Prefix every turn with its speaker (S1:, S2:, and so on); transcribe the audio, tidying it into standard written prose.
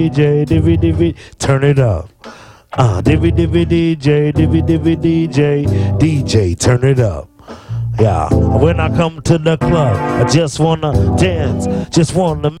S1: DJ, turn it up. DJ, DJ, turn it up. Yeah, when I come to the club, I just wanna dance, just wanna